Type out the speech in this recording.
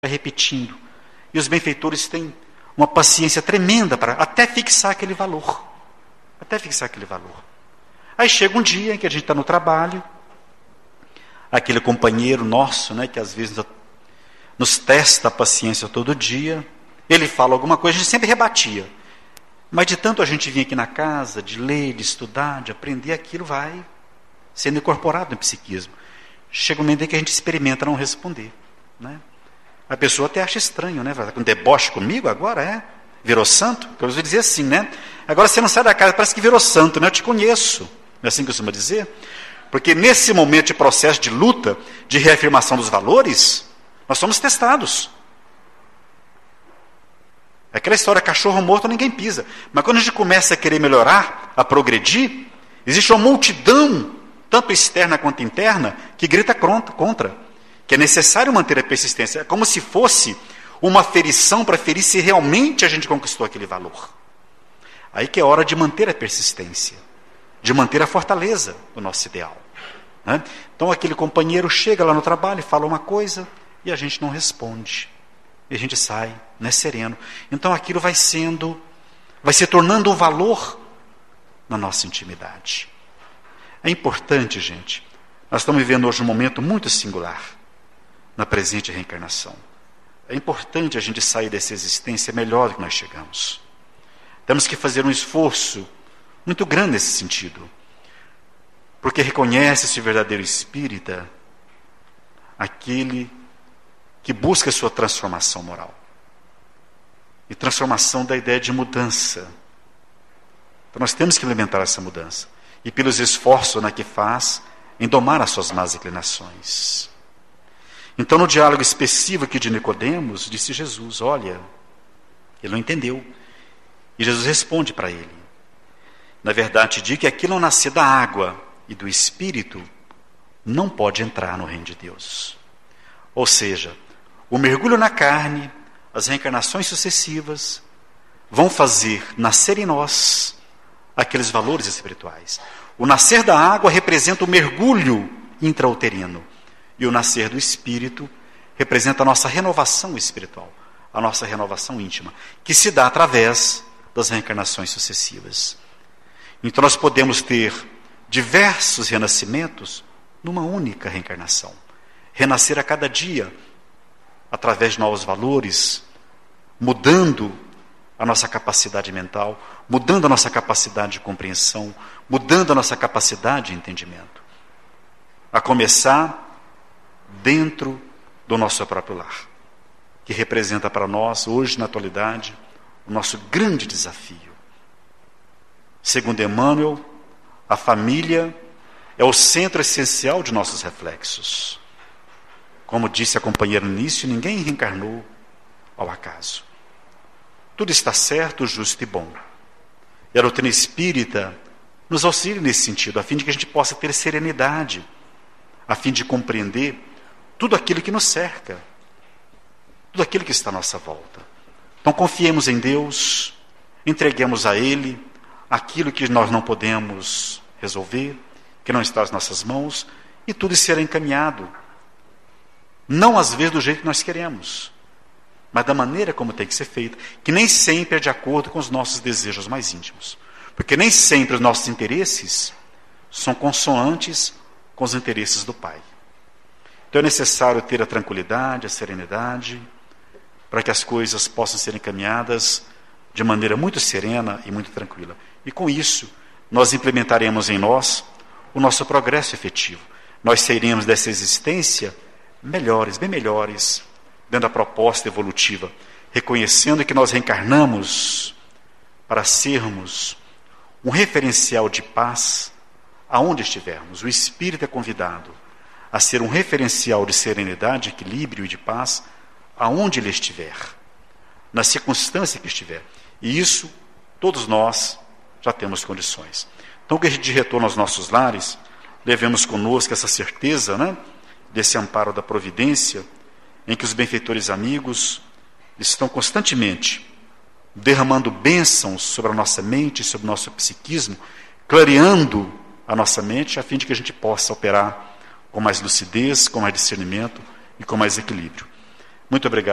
repetindo. E os benfeitores têm uma paciência tremenda para até fixar aquele valor. Até fixar aquele valor. Aí chega um dia em que a gente está no trabalho, aquele companheiro nosso, né, que às vezes nos testa a paciência todo dia, ele fala alguma coisa, a gente sempre rebatia. Mas de tanto a gente vir aqui na casa, de ler, de estudar, de aprender, aquilo vai sendo incorporado no psiquismo. Chega um momento em que a gente experimenta não responder, né? A pessoa até acha estranho, né? Vai com deboche comigo agora, virou santo? Porque eu uso dizer assim, né? Agora você não sai da casa, parece que virou santo, né? Eu te conheço. Não é assim que eu costumo dizer? Porque nesse momento de processo de luta, de reafirmação dos valores, nós somos testados. É aquela história, cachorro morto ninguém pisa. Mas quando a gente começa a querer melhorar, a progredir, existe uma multidão, tanto externa quanto interna, que grita contra. Que é necessário manter a persistência. É como se fosse uma ferição para ferir se realmente a gente conquistou aquele valor. Aí que é hora de manter a persistência, de manter a fortaleza do nosso ideal, né? Então aquele companheiro chega lá no trabalho e fala uma coisa e a gente não responde. E a gente sai, né, sereno. Então aquilo vai se tornando um valor na nossa intimidade. É importante, gente. Nós estamos vivendo hoje um momento muito singular na presente reencarnação. É importante a gente sair dessa existência melhor do que nós chegamos. Temos que fazer um esforço muito grande nesse sentido. Porque reconhece-se o verdadeiro espírita, aquele que busca a sua transformação moral. E transformação da ideia de mudança. Então nós temos que implementar essa mudança. E pelos esforços que faz em domar as suas más inclinações. Então, no diálogo expressivo aqui de Nicodemos, disse Jesus, olha, ele não entendeu. E Jesus responde para ele. Na verdade, digo que aquilo não nascer da água e do Espírito não pode entrar no reino de Deus. Ou seja, o mergulho na carne, as reencarnações sucessivas, vão fazer nascer em nós aqueles valores espirituais. O nascer da água representa o mergulho intrauterino. E o nascer do Espírito representa a nossa renovação espiritual, a nossa renovação íntima, que se dá através das reencarnações sucessivas. Então nós podemos ter diversos renascimentos numa única reencarnação. Renascer a cada dia, através de novos valores, mudando a nossa capacidade mental, mudando a nossa capacidade de compreensão, mudando a nossa capacidade de entendimento. A começar dentro do nosso próprio lar, que representa para nós, hoje na atualidade, o nosso grande desafio. Segundo Emmanuel, a família é o centro essencial de nossos reflexos. Como disse a companheira no início, ninguém reencarnou ao acaso. Tudo está certo, justo e bom. E a doutrina espírita nos auxilia nesse sentido, a fim de que a gente possa ter serenidade, a fim de compreender tudo aquilo que nos cerca, tudo aquilo que está à nossa volta. Então confiemos em Deus, entreguemos a Ele aquilo que nós não podemos resolver, que não está nas nossas mãos, e tudo será encaminhado. Não às vezes do jeito que nós queremos, mas da maneira como tem que ser feito, que nem sempre é de acordo com os nossos desejos mais íntimos. Porque nem sempre os nossos interesses são consonantes com os interesses do Pai. Então é necessário ter a tranquilidade, a serenidade, para que as coisas possam ser encaminhadas de maneira muito serena e muito tranquila. E com isso, nós implementaremos em nós o nosso progresso efetivo. Nós sairemos dessa existência melhores, bem melhores, dentro da proposta evolutiva, reconhecendo que nós reencarnamos para sermos um referencial de paz aonde estivermos. O Espírito é convidado a ser um referencial de serenidade, equilíbrio e de paz aonde ele estiver, na circunstância que estiver. E isso, todos nós já temos condições. Então, que a gente retorna aos nossos lares, levemos conosco essa certeza, né, desse amparo da providência, em que os benfeitores amigos estão constantemente derramando bênçãos sobre a nossa mente, sobre o nosso psiquismo, clareando a nossa mente, a fim de que a gente possa operar com mais lucidez, com mais discernimento e com mais equilíbrio. Muito obrigado.